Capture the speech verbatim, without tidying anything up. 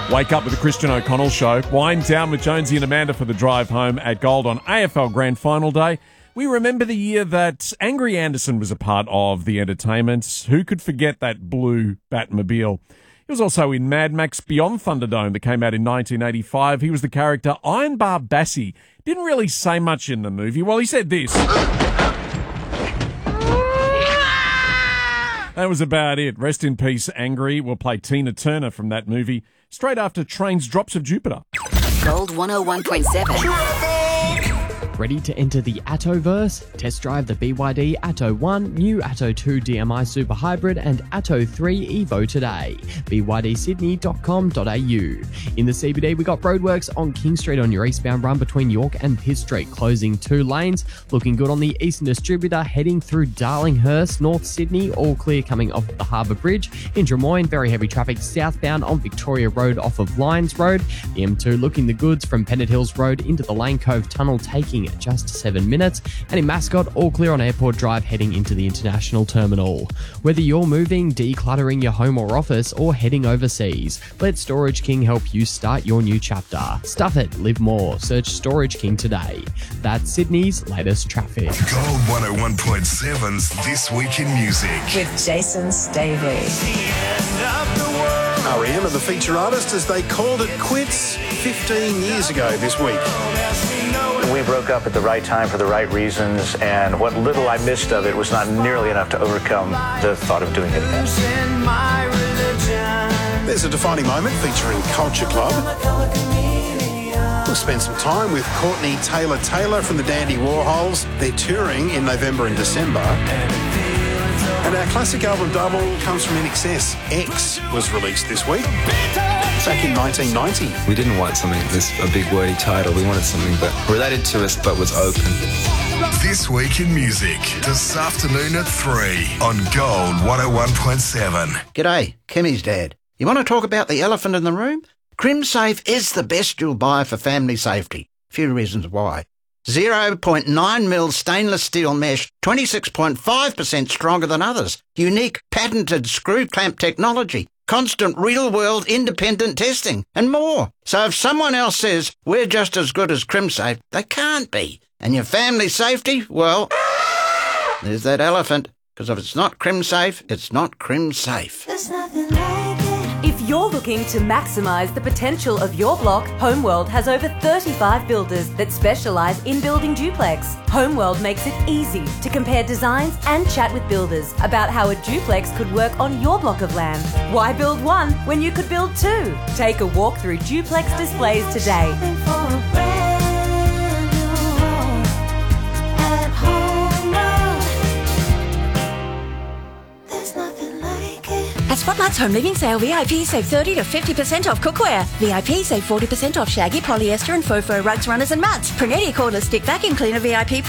Wake up with the Christian O'Connell Show. Wind down with Jonesy and Amanda for the drive home at Gold on A F L Grand Final Day. We remember the year that Angry Anderson was a part of the entertainment. Who could forget that blue Batmobile? He was also in Mad Max Beyond Thunderdome that came out in nineteen eighty-five. He was the character Iron Bar Bassie. Didn't really say much in the movie. Well, he said this. That was about it. Rest in peace, Angry. We'll play Tina Turner from that movie straight after Train's Drops of Jupiter. Gold one oh one point seven. Ready to enter the Attoverse? Test drive the B Y D Atto one, new Atto two D M I Super Hybrid and Atto three Evo today. b y d sydney dot com dot a u. In the C B D, we got roadworks on King Street on your eastbound run between York and Pitt Street, closing two lanes. Looking good on the Eastern Distributor, heading through Darlinghurst, North Sydney, all clear coming off the Harbour Bridge. In Drummoyne, very heavy traffic southbound on Victoria Road off of Lyons Road. The M two looking the goods from Pennant Hills Road into the Lane Cove Tunnel, taking just seven minutes. And in Mascot, all clear on Airport Drive heading into the International Terminal. Whether you're moving, decluttering your home or office, or heading overseas, let Storage King help you start your new chapter. Stuff it, live more. Search Storage King today. That's Sydney's latest traffic. Gold one oh one point seven's This Week in Music. With Jason Stavey. R E M are the feature artist as they called it quits fifteen years ago this week. We broke up at the right time for the right reasons, and what little I missed of it was not nearly enough to overcome the thought of doing it again. There's a defining moment featuring Culture Club. We'll spend some time with Courtney Taylor Taylor from the Dandy Warhols. They're touring in November and December. And our classic album double comes from I N X S. X was released this week, back in nineteen ninety. We didn't want something this a big wordy title. We wanted something that related to us but was open. This Week in Music, this afternoon at three on Gold one oh one point seven. G'day, Kimmy's dad. You want to talk about the elephant in the room? CrimSafe is the best you'll buy for family safety. A few reasons why. zero point nine mil stainless steel mesh, twenty-six point five percent stronger than others. Unique patented screw clamp technology. Constant real-world independent testing, and more. So if someone else says we're just as good as CrimSafe, they can't be. And your family safety, well, there's that elephant. Because if it's not CrimSafe, it's not CrimSafe. There's nothing like it. If you're looking to maximise the potential of your block, Homeworld has over thirty-five builders that specialise in building duplex. Homeworld makes it easy to compare designs and chat with builders about how a duplex could work on your block of land. Why build one when you could build two? Take a walk through duplex displays today. At Spotlight's Home Living Sale, V I P save thirty to fifty percent off cookware. V I P save forty percent off shaggy, polyester and faux fur rugs, runners and mats. Prineti cordless stick vacuum cleaner V I P